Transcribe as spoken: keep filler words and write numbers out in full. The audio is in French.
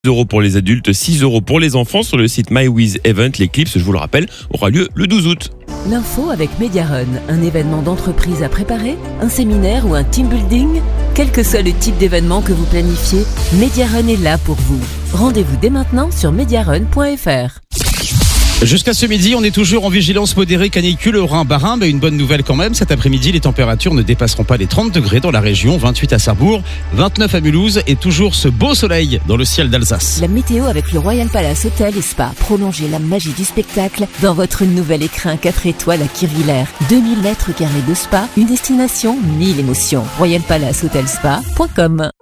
euros pour les adultes, six euros pour les enfants sur le site MyWizEvent. L'Eclipse, je vous le rappelle, aura lieu le douze août. L'info avec Mediarun, un événement d'entreprise à préparer, un séminaire ou un team building. Quel que soit le type d'événement que vous planifiez, Mediarun est là pour vous. Rendez-vous dès maintenant sur mediarun point f r. Jusqu'à ce midi, on est toujours en vigilance modérée canicule au Rhin-Bas-Rhin, mais une bonne nouvelle quand même. Cet après-midi, les températures ne dépasseront pas les trente degrés dans la région, vingt-huit à Sarrebourg, vingt-neuf à Mulhouse et toujours ce beau soleil dans le ciel d'Alsace. La météo avec le Royal Palace Hotel et Spa. Prolongez la magie du spectacle dans votre nouvel écrin quatre étoiles à Kirvillers. deux mille mètres carrés de spa, une destination, mille émotions. royal palace hotel spa point com